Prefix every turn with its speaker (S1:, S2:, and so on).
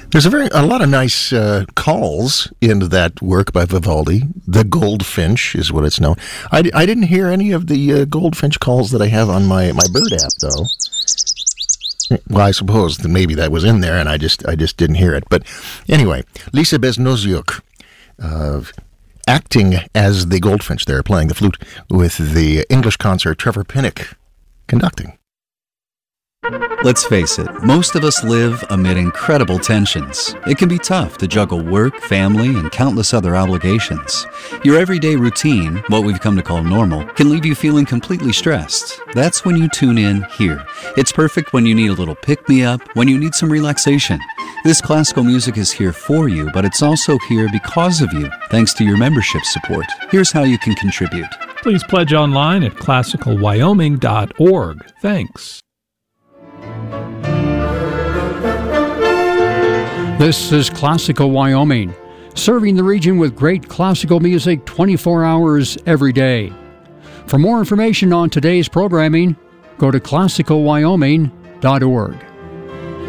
S1: There's a lot of nice calls into that work by Vivaldi. The Goldfinch is what it's known. I didn't hear any of the Goldfinch calls that I have on my Bird app, though. Well, I suppose that maybe that was in there, and I just didn't hear it. But anyway, Lisa Beznoziuk, acting as the Goldfinch there, playing the flute with the English concert, Trevor Pinnock conducting.
S2: Let's face it, most of us live amid incredible tensions. It can be tough to juggle work, family, and countless other obligations. Your everyday routine, what we've come to call normal, can leave you feeling completely stressed. That's when you tune in here. It's perfect when you need a little pick-me-up, when you need some relaxation. This classical music is here for you, but it's also here because of you, thanks to your membership support. Here's how you can contribute.
S3: Please pledge online at classicalwyoming.org. Thanks.
S4: This is Classical Wyoming, serving the region with great classical music 24 hours every day. For more information on today's programming, go to classicalwyoming.org.